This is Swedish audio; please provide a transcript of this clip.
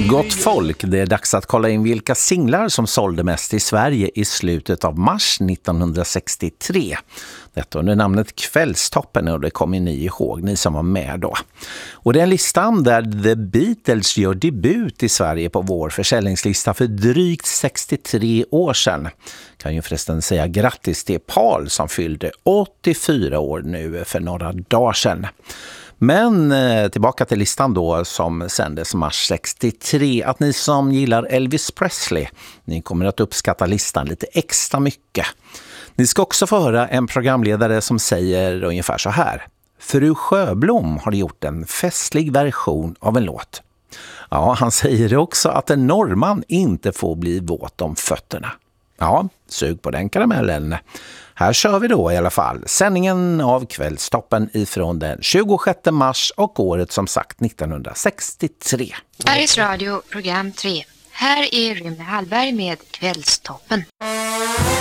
Gott folk, det är dags att kolla in vilka singlar som sålde mest i Sverige i slutet av mars 1963. Detta under namnet Kvällstoppen, och det kommer ni ihåg, ni som var med då. Och det är en listan där The Beatles gör debut i Sverige på vår försäljningslista för drygt 63 år sedan. Kan ju förresten säga grattis till Paul som fyllde 84 år nu för några dagar sedan. Men tillbaka till listan då som sändes mars 63. Att ni som gillar Elvis Presley, ni kommer att uppskatta listan lite extra mycket. Ni ska också få höra en programledare som säger ungefär så här. Fru Sjöblom har gjort en festlig version av en låt. Ja, han säger också att en norrman inte får bli våt om fötterna. Ja, sug på den karamellen. Här kör vi då i alla fall sändningen av Kvällstoppen ifrån den 26 mars och året som sagt 1963. Sveriges Radio, program 3. Här är Rune Hallberg med Kvällstoppen.